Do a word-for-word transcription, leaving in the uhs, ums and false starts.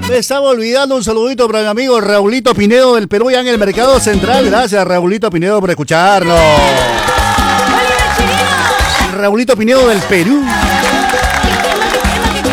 Me estaba olvidando un saludito para mi amigo Raulito Pinedo del Perú, ya en el Mercado Central. Gracias, Raulito Pinedo, por escucharnos. Raulito Pinedo del Perú.